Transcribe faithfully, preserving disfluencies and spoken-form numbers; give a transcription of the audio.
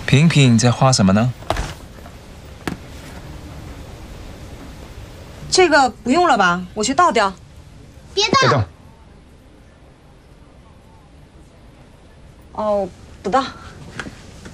萍萍在画什么呢？ 这个不用了吧？我去倒掉。 别动。 哦，不倒。